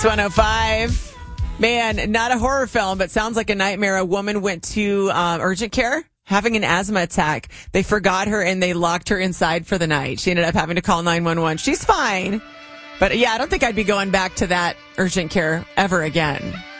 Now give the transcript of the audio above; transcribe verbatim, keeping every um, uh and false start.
one oh five. Man, not a horror film, but sounds like a nightmare. A woman went to um, urgent care having an asthma attack. They forgot her and they locked her inside for the night. She ended up having to call nine one one. She's fine. But yeah, I don't think I'd be going back to that urgent care ever again.